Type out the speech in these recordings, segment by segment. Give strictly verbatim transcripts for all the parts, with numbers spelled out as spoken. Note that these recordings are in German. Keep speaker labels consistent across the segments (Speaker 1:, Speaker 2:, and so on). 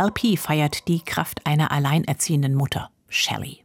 Speaker 1: L P feiert die Kraft einer alleinerziehenden Mutter, Shelley.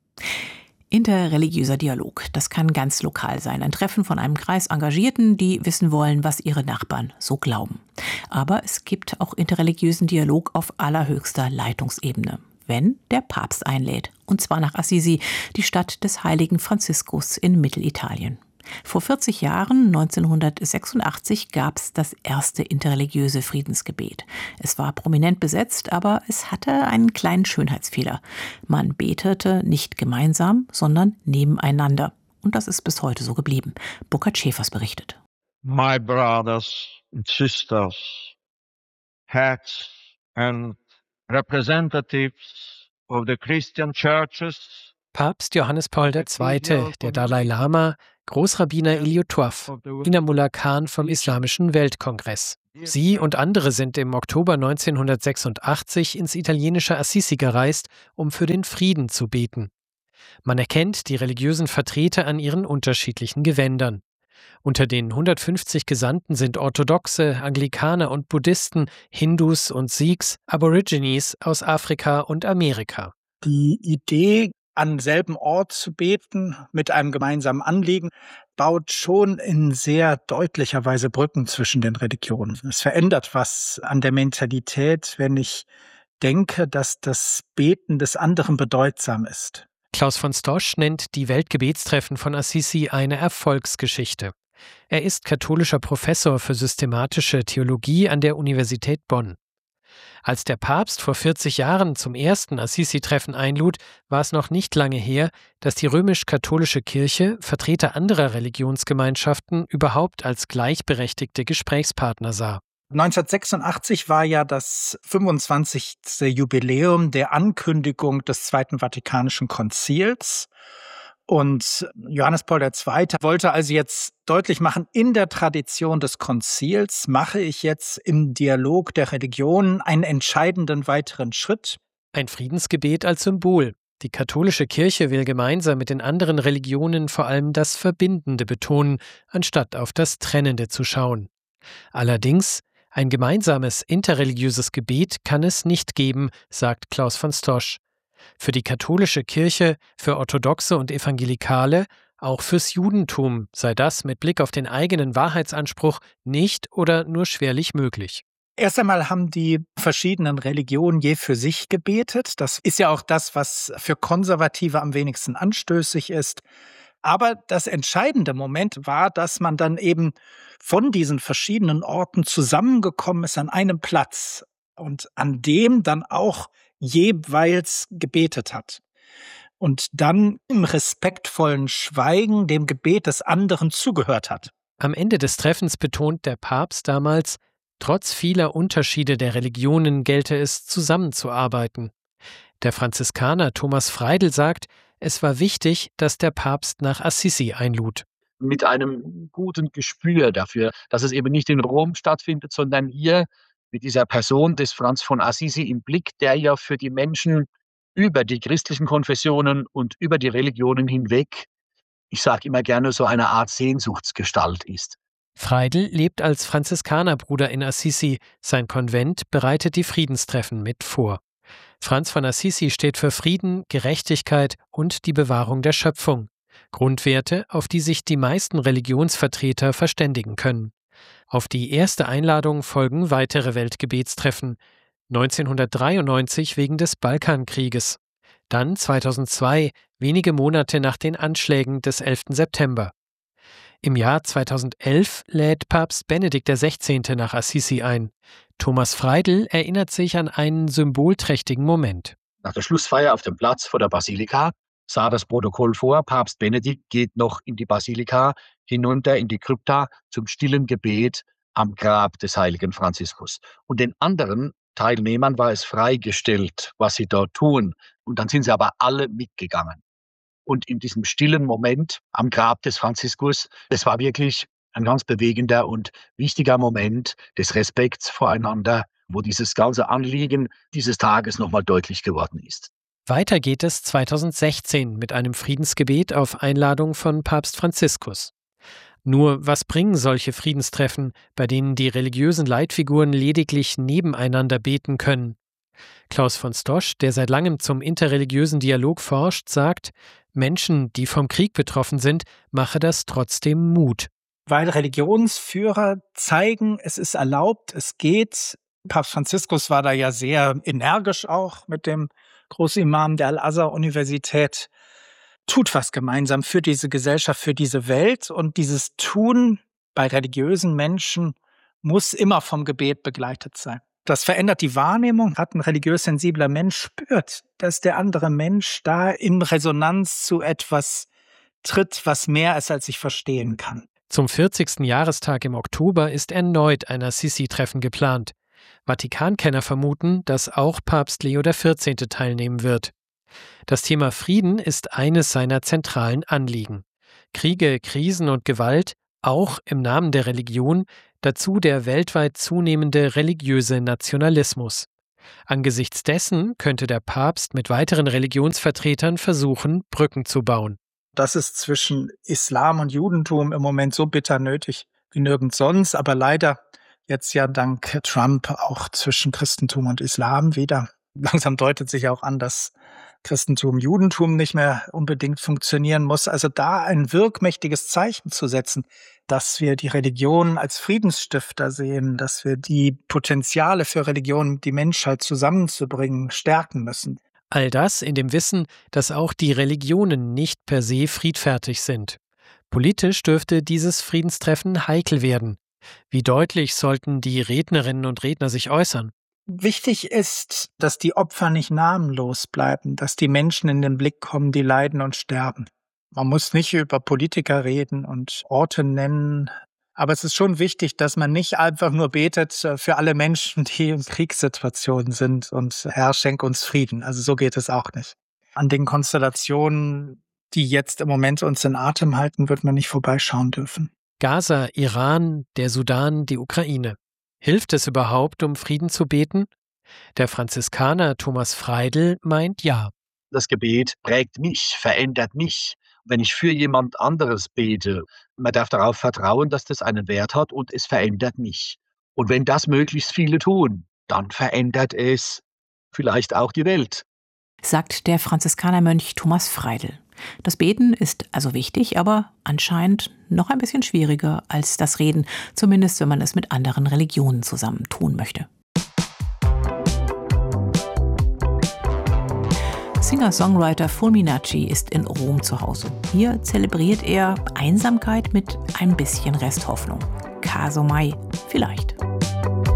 Speaker 1: Interreligiöser Dialog, das kann ganz lokal sein. Ein Treffen von einem Kreis Engagierten, die wissen wollen, was ihre Nachbarn so glauben. Aber es gibt auch interreligiösen Dialog auf allerhöchster Leitungsebene, wenn der Papst einlädt. Und zwar nach Assisi, die Stadt des heiligen Franziskus in Mittelitalien. Vor vierzig Jahren, neunzehnhundertsechsundachtzig, gab es das erste interreligiöse Friedensgebet. Es war prominent besetzt, aber es hatte einen kleinen Schönheitsfehler. Man betete nicht gemeinsam, sondern nebeneinander. Und das ist bis heute so geblieben. Burkhard Schäfers berichtet.
Speaker 2: My brothers and sisters, heads and representatives of the Christian churches.
Speaker 3: Papst Johannes Paul der Zweite., der Dalai Lama, Großrabbiner Elio Tuaf, Inamullah Khan vom Islamischen Weltkongress. Sie und andere sind im Oktober neunzehnhundertsechsundachtzig ins italienische Assisi gereist, um für den Frieden zu beten. Man erkennt die religiösen Vertreter an ihren unterschiedlichen Gewändern. Unter den hundertfünfzig Gesandten sind Orthodoxe, Anglikaner und Buddhisten, Hindus und Sikhs, Aborigines aus Afrika und Amerika.
Speaker 4: Die Idee, an selben Ort zu beten, mit einem gemeinsamen Anliegen, baut schon in sehr deutlicher Weise Brücken zwischen den Religionen. Es verändert was an der Mentalität, wenn ich denke, dass das Beten des anderen bedeutsam ist.
Speaker 3: Klaus von Stosch nennt die Weltgebetstreffen von Assisi eine Erfolgsgeschichte. Er ist katholischer Professor für systematische Theologie an der Universität Bonn. Als der Papst vor vierzig Jahren zum ersten Assisi-Treffen einlud, war es noch nicht lange her, dass die römisch-katholische Kirche Vertreter anderer Religionsgemeinschaften überhaupt als gleichberechtigte Gesprächspartner sah.
Speaker 4: neunzehnhundertsechsundachtzig war ja das fünfundzwanzigste Jubiläum der Ankündigung des Zweiten Vatikanischen Konzils. Und Johannes Paul der Zweite. wollte also jetzt deutlich machen, in der Tradition des Konzils mache ich jetzt im Dialog der Religionen einen entscheidenden weiteren Schritt.
Speaker 3: Ein Friedensgebet als Symbol. Die katholische Kirche will gemeinsam mit den anderen Religionen vor allem das Verbindende betonen, anstatt auf das Trennende zu schauen. Allerdings, ein gemeinsames interreligiöses Gebet kann es nicht geben, sagt Klaus von Stosch. Für die katholische Kirche, für Orthodoxe und Evangelikale, auch fürs Judentum sei das mit Blick auf den eigenen Wahrheitsanspruch nicht oder nur schwerlich möglich.
Speaker 4: Erst einmal haben die verschiedenen Religionen je für sich gebetet. Das ist ja auch das, was für Konservative am wenigsten anstößig ist. Aber das entscheidende Moment war, dass man dann eben von diesen verschiedenen Orten zusammengekommen ist an einem Platz und an dem dann auch jeweils gebetet hat. Und dann im respektvollen Schweigen dem Gebet des anderen zugehört hat.
Speaker 3: Am Ende des Treffens betont der Papst damals, trotz vieler Unterschiede der Religionen gelte es, zusammenzuarbeiten. Der Franziskaner Thomas Freidl sagt, es war wichtig, dass der Papst nach Assisi einlud.
Speaker 5: Mit einem guten Gespür dafür, dass es eben nicht in Rom stattfindet, sondern hier mit dieser Person des Franz von Assisi im Blick, der ja für die Menschen über die christlichen Konfessionen und über die Religionen hinweg, ich sage immer gerne, so eine Art Sehnsuchtsgestalt ist.
Speaker 3: Freidl lebt als Franziskanerbruder in Assisi. Sein Konvent bereitet die Friedenstreffen mit vor. Franz von Assisi steht für Frieden, Gerechtigkeit und die Bewahrung der Schöpfung. Grundwerte, auf die sich die meisten Religionsvertreter verständigen können. Auf die erste Einladung folgen weitere Weltgebetstreffen. neunzehnhundertdreiundneunzig wegen des Balkankrieges. Dann zweitausendzwei, wenige Monate nach den Anschlägen des elften September. Im Jahr zweitausendelf lädt Papst Benedikt der Sechzehnte nach Assisi ein. Thomas Freidl erinnert sich an einen symbolträchtigen Moment.
Speaker 5: Nach der Schlussfeier auf dem Platz vor der Basilika sah das Protokoll vor, Papst Benedikt geht noch in die Basilika, hinunter in die Krypta zum stillen Gebet am Grab des heiligen Franziskus. Und den anderen Teilnehmern war es freigestellt, was sie dort tun. Und dann sind sie aber alle mitgegangen. Und in diesem stillen Moment am Grab des Franziskus, das war wirklich ein ganz bewegender und wichtiger Moment des Respekts voreinander, wo dieses ganze Anliegen dieses Tages nochmal deutlich geworden ist.
Speaker 3: Weiter geht es zweitausendsechzehn mit einem Friedensgebet auf Einladung von Papst Franziskus. Nur was bringen solche Friedenstreffen, bei denen die religiösen Leitfiguren lediglich nebeneinander beten können? Klaus von Stosch, der seit langem zum interreligiösen Dialog forscht, sagt, Menschen, die vom Krieg betroffen sind, mache das trotzdem Mut.
Speaker 4: Weil Religionsführer zeigen, es ist erlaubt, es geht. Papst Franziskus war da ja sehr energisch auch mit dem Großimam der Al-Azhar-Universität. Tut was gemeinsam für diese Gesellschaft, für diese Welt. Und dieses Tun bei religiösen Menschen muss immer vom Gebet begleitet sein. Das verändert die Wahrnehmung. Hat ein religiös sensibler Mensch spürt, dass der andere Mensch da in Resonanz zu etwas tritt, was mehr ist, als ich verstehen kann.
Speaker 3: Zum vierzigsten Jahrestag im Oktober ist erneut ein Assisi-Treffen geplant. Vatikankenner vermuten, dass auch Papst Leo der vierzehnte teilnehmen wird. Das Thema Frieden ist eines seiner zentralen Anliegen. Kriege, Krisen und Gewalt, auch im Namen der Religion, dazu der weltweit zunehmende religiöse Nationalismus. Angesichts dessen könnte der Papst mit weiteren Religionsvertretern versuchen, Brücken zu bauen.
Speaker 4: Das ist zwischen Islam und Judentum im Moment so bitter nötig wie nirgends sonst, aber leider jetzt ja dank Trump auch zwischen Christentum und Islam wieder. Langsam deutet sich auch an, dass Christentum, Judentum nicht mehr unbedingt funktionieren muss. Also da ein wirkmächtiges Zeichen zu setzen, dass wir die Religion als Friedensstifter sehen, dass wir die Potenziale für Religion, die Menschheit zusammenzubringen, stärken müssen.
Speaker 3: All das in dem Wissen, dass auch die Religionen nicht per se friedfertig sind. Politisch dürfte dieses Friedenstreffen heikel werden. Wie deutlich sollten die Rednerinnen und Redner sich äußern?
Speaker 4: Wichtig ist, dass die Opfer nicht namenlos bleiben, dass die Menschen in den Blick kommen, die leiden und sterben. Man muss nicht über Politiker reden und Orte nennen, aber es ist schon wichtig, dass man nicht einfach nur betet für alle Menschen, die in Kriegssituationen sind und Herr, schenk uns Frieden. Also so geht es auch nicht. An den Konstellationen, die jetzt im Moment uns in Atem halten, wird man nicht vorbeischauen dürfen.
Speaker 3: Gaza, Iran, der Sudan, die Ukraine. Hilft es überhaupt, um Frieden zu beten? Der Franziskaner Thomas Freidl meint ja.
Speaker 5: Das Gebet prägt mich, verändert mich. Wenn ich für jemand anderes bete, man darf darauf vertrauen, dass das einen Wert hat und es verändert mich. Und wenn das möglichst viele tun, dann verändert es vielleicht auch die Welt.
Speaker 1: Sagt der Franziskanermönch Thomas Freidl. Das Beten ist also wichtig, aber anscheinend noch ein bisschen schwieriger als das Reden, zumindest wenn man es mit anderen Religionen zusammen tun möchte. Singer-Songwriter Fulminacci ist in Rom zu Hause. Hier zelebriert er Einsamkeit mit ein bisschen Resthoffnung. Caso mai, vielleicht.